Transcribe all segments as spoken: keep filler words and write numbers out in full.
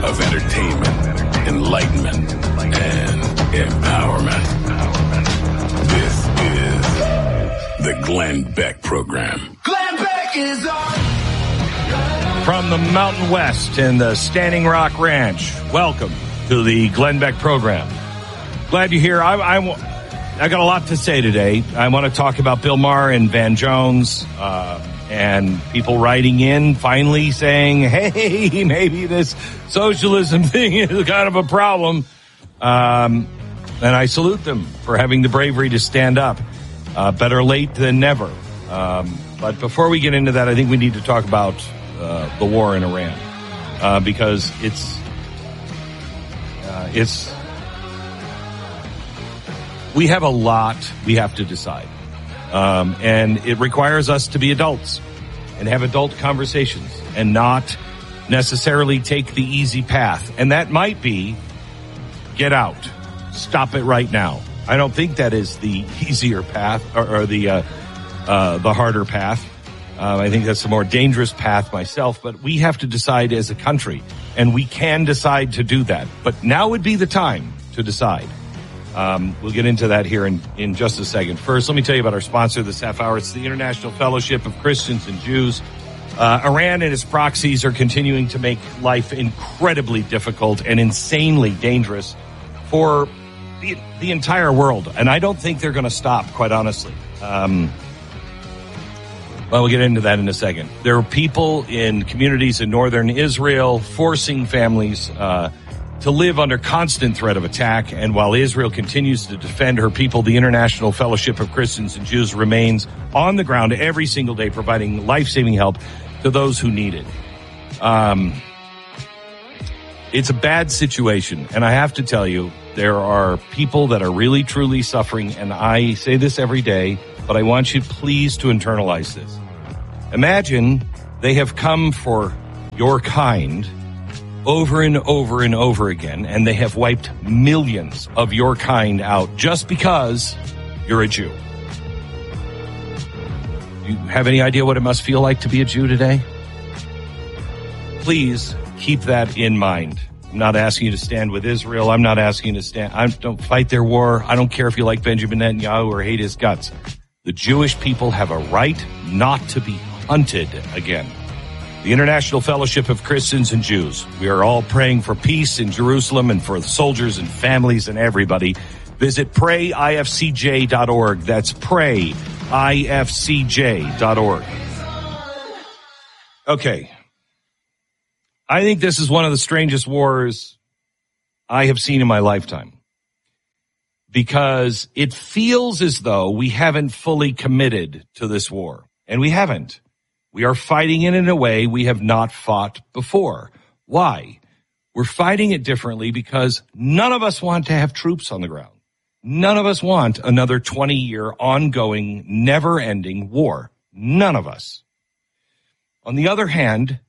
of entertainment, enlightenment, and empowerment. This is the Glenn Beck Program. Glenn Beck is on. From the Mountain West and the Standing Rock Ranch, welcome to the Glenn Beck Program. Glad you're here. I, I, I got a lot to say today. I want to talk about Bill Maher and Van Jones, uh, and people writing in finally saying, hey, maybe this socialism thing is kind of a problem. Um, and I salute them for having the bravery to stand up. Uh, better late than never. Um, but before we get into that, I think we need to talk about uh, the war in Iran, uh, because it's uh, it's we have a lot we have to decide. Um, and it requires us to be adults and have adult conversations and not necessarily take the easy path. And that might be get out. Stop it right now. I don't think that is the easier path or, or the uh, uh, the harder path. Uh, I think that's the more dangerous path myself. But we have to decide as a country, and we can decide to do that. But now would be the time to decide. Um, we'll get into that here in, in just a second. First, let me tell you about our sponsor this half hour. It's the International Fellowship of Christians and Jews. Uh, Iran and its proxies are continuing to make life incredibly difficult and insanely dangerous for the, the entire world. And I don't think they're going to stop, quite honestly. Um, well, we'll get into that in a second. There are people in communities in northern Israel forcing families uh to live under constant threat of attack. And while Israel continues to defend her people, the International Fellowship of Christians and Jews remains on the ground every single day, providing life-saving help to those who need it. Um, it's a bad situation. And I have to tell you, there are people that are really, truly suffering. And I say this every day, but I want you please to internalize this. Imagine they have come for your kind over and over and over again, and they have wiped millions of your kind out just because you're a Jew. Do you have any idea what it must feel like to be a Jew today? Please keep that in mind. I'm not asking you to stand with Israel. I'm not asking you to stand. I don't fight their war. I don't care if you like Benjamin Netanyahu or hate his guts. The Jewish people have a right not to be hunted again. The International Fellowship of Christians and Jews. We are all praying for peace in Jerusalem and for the soldiers and families and everybody. Visit pray I F C J dot org. That's pray I F C J dot org. Okay. I think this is one of the strangest wars I have seen in my lifetime, because it feels as though we haven't fully committed to this war, and we haven't. We are fighting it in a way we have not fought before. Why? We're fighting it differently because none of us want to have troops on the ground. None of us want another twenty-year ongoing, never-ending war. None of us. On the other hand,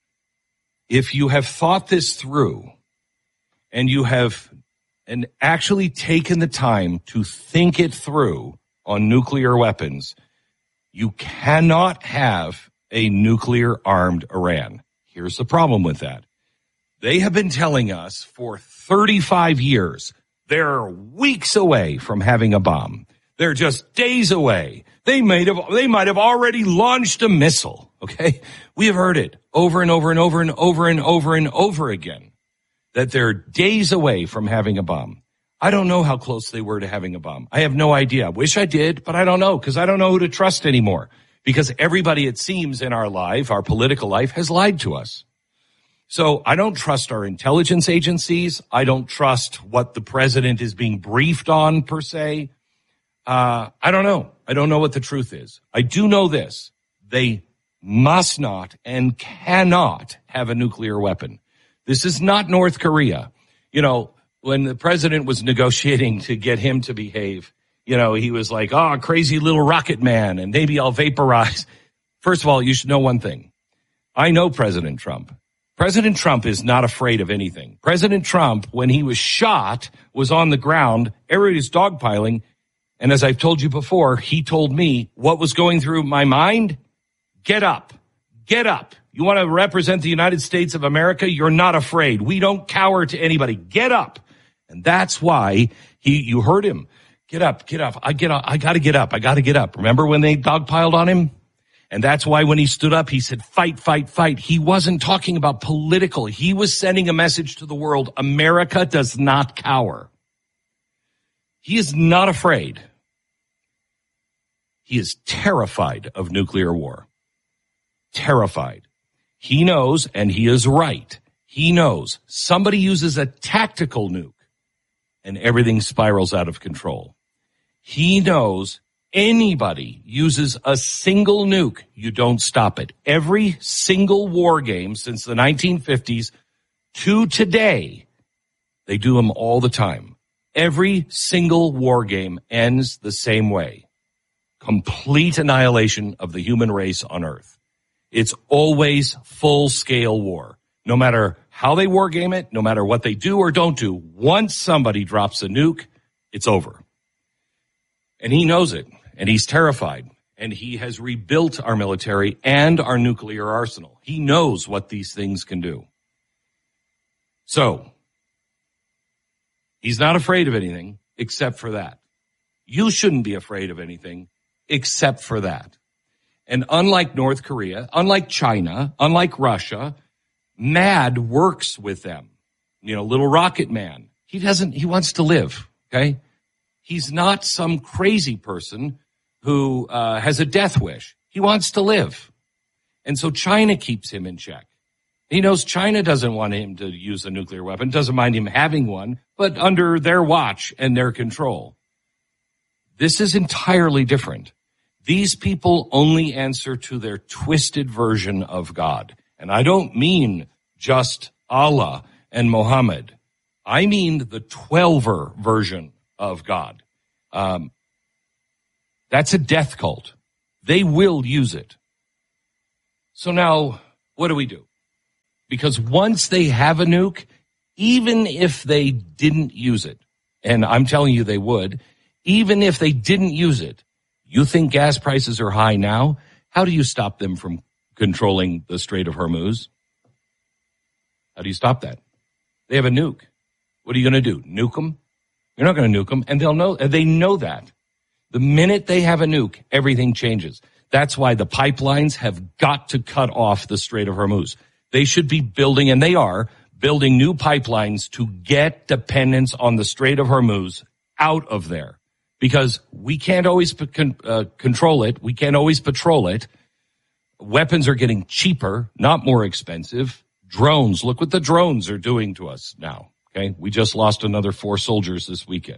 if you have thought this through and you have and actually taken the time to think it through on nuclear weapons, you cannot have a nuclear-armed Iran. Here's the problem with that. They have been telling us for thirty-five years they're weeks away from having a bomb. They're just days away. They might have, they might have already launched a missile, okay? We have heard it over and over and over and over and over and over again, that they're days away from having a bomb. I don't know how close they were to having a bomb. I have no idea. I wish I did, but I don't know, because I don't know who to trust anymore. Because everybody, it seems, in our life, our political life, has lied to us. So I don't trust our intelligence agencies. I don't trust what the president is being briefed on, per se. Uh, I don't know. I don't know what the truth is. I do know this. They must not and cannot have a nuclear weapon. This is not North Korea. You know, when the president was negotiating to get him to behave, you know, he was like, oh, crazy little rocket man, and maybe I'll vaporize. First of all, you should know one thing. I know President Trump. President Trump is not afraid of anything. President Trump, when he was shot, was on the ground. Everybody was dogpiling. And as I've told you before, he told me what was going through my mind. Get up. Get up. You want to represent the United States of America? You're not afraid. We don't cower to anybody. Get up. And that's why he, you heard him. Get up, get up. I get up. I got to get up. I got to get up. Remember when they dogpiled on him? And that's why when he stood up, he said, fight, fight, fight. He wasn't talking about political. He was sending a message to the world. America does not cower. He is not afraid. He is terrified of nuclear war. Terrified. He knows, and he is right. He knows somebody uses a tactical nuke and everything spirals out of control. He knows anybody uses a single nuke, you don't stop it. Every single war game since the nineteen fifties to today, they do them all the time. Every single war game ends the same way. Complete annihilation of the human race on Earth. It's always full-scale war. No matter how they war game it, no matter what they do or don't do, once somebody drops a nuke, it's over. And he knows it, and he's terrified, and he has rebuilt our military and our nuclear arsenal. He knows what these things can do. So, he's not afraid of anything except for that. You shouldn't be afraid of anything except for that. And unlike North Korea, unlike China, unlike Russia, MAD works with them. You know, little rocket man. He doesn't, he wants to live, okay? He's not some crazy person who uh, has a death wish. He wants to live. And so China keeps him in check. He knows China doesn't want him to use a nuclear weapon, doesn't mind him having one, but under their watch and their control. This is entirely different. These people only answer to their twisted version of God. And I don't mean just Allah and Muhammad. I mean the twelver version of God. Um, that's a death cult. They will use it. So now, what do we do? Because once they have a nuke, even if they didn't use it, and I'm telling you they would, even if they didn't use it, you think gas prices are high now? How do you stop them from controlling the Strait of Hormuz? How do you stop that? They have a nuke. What are you going to do? Nuke them? You're not going to nuke them, and they'll know. They know that. The minute they have a nuke, everything changes. That's why the pipelines have got to cut off the Strait of Hormuz. They should be building, and they are, building new pipelines to get dependence on the Strait of Hormuz out of there. Because we can't always uh, control it. We can't always patrol it. Weapons are getting cheaper, not more expensive. Drones, look what the drones are doing to us now. Okay, we just lost another four soldiers this weekend.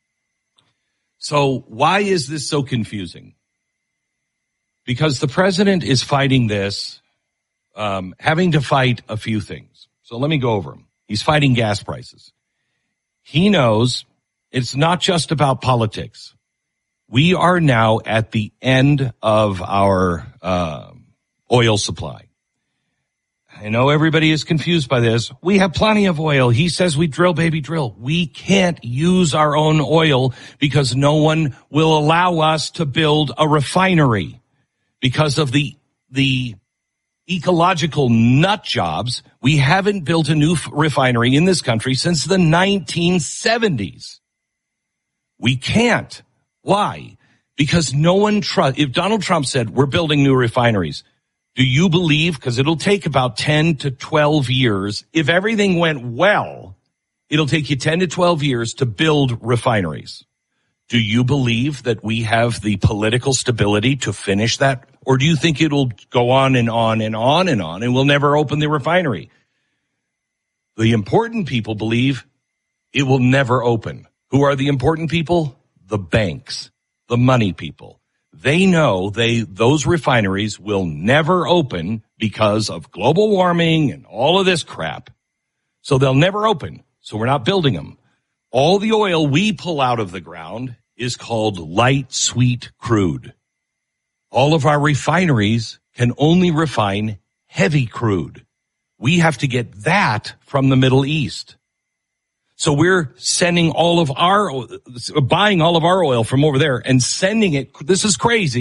So why is this so confusing? Because the president is fighting this, um, having to fight a few things. So let me go over them. He's fighting gas prices. He knows it's not just about politics. We are now at the end of our uh, oil supply. I know everybody is confused by this. We have plenty of oil. He says we drill, baby, drill. We can't use our own oil because no one will allow us to build a refinery because of the the ecological nut jobs. We haven't built a new f- refinery in this country since the nineteen seventies. We can't. Why? Because no one trusts. If Donald Trump said we're building new refineries, do you believe, because it'll take about ten to twelve years, if everything went well, it'll take you ten to twelve years to build refineries. Do you believe that we have the political stability to finish that? Or do you think it'll go on and on and on and on and we'll never open the refinery? The important people believe it will never open. Who are the important people? The banks, the money people. They know they those refineries will never open because of global warming and all of this crap. So they'll never open. So we're not building them. All the oil we pull out of the ground is called light sweet crude. All of our refineries can only refine heavy crude. We have to get that from the Middle East. So we're sending all of our, buying all of our oil from over there and sending it, this is crazy,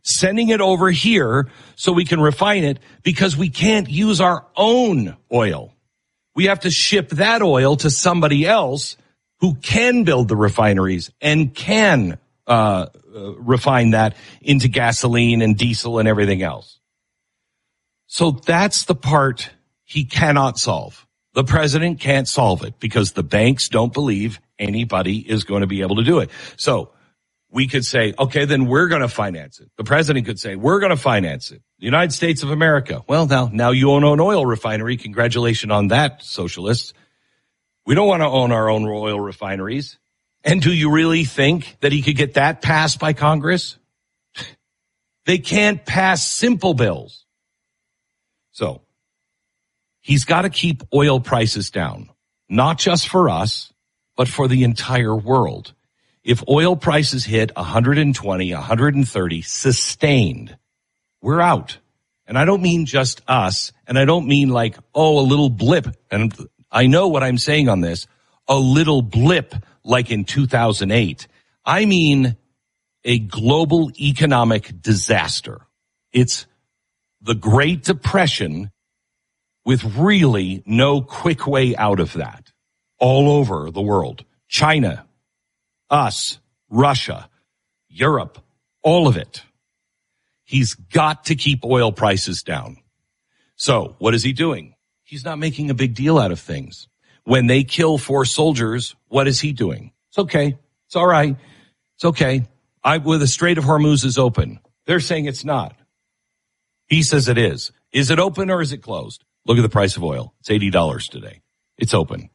sending it over here so we can refine it because we can't use our own oil. We have to ship that oil to somebody else who can build the refineries and can uh, uh, refine that into gasoline and diesel and everything else. So that's the part he cannot solve. The president can't solve it because the banks don't believe anybody is going to be able to do it. So we could say, okay, then we're going to finance it. The president could say, we're going to finance it. The United States of America. Well, now, now you own an oil refinery. Congratulations on that, socialists. We don't want to own our own oil refineries. And do you really think that he could get that passed by Congress? They can't pass simple bills. So he's got to keep oil prices down, not just for us, but for the entire world. If oil prices hit one hundred twenty, one hundred thirty sustained, we're out. And I don't mean just us, and I don't mean like, oh, a little blip. And I know what I'm saying on this, a little blip like in two thousand eight. I mean a global economic disaster. It's the Great Depression with really no quick way out of that all over the world. China, us, Russia, Europe, all of it. He's got to keep oil prices down. So what is he doing? He's not making a big deal out of things. When they kill four soldiers, what is he doing? It's okay. It's all right. It's okay. I, well, the Strait of Hormuz is open. They're saying it's not. He says it is. Is it open or is it closed? Look at the price of oil. It's eighty dollars today. It's open.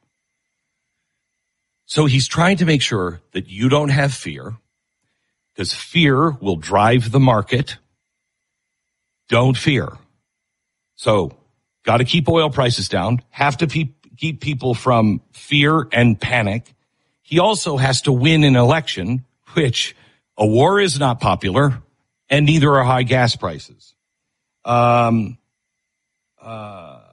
So he's trying to make sure that you don't have fear, because fear will drive the market. Don't fear. So got to keep oil prices down, have to pe- keep people from fear and panic. He also has to win an election, which a war is not popular, and neither are high gas prices. Um, uh,